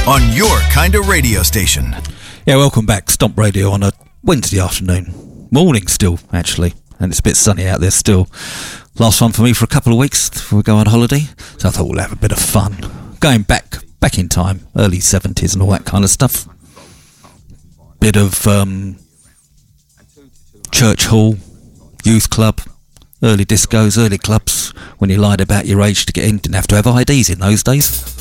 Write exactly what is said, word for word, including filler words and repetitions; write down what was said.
on your kind of radio station. Yeah, welcome back. Stomp Radio on a Wednesday afternoon. Morning still, actually. And it's a bit sunny out there still. Last one for me for a couple of weeks before we go on holiday. So I thought we'll have a bit of fun. Going back, back in time, early seventies and all that kind of stuff. Bit of um, church hall, youth club, early discos, early clubs. When you lied about your age to get in, didn't have to have I Ds in those days.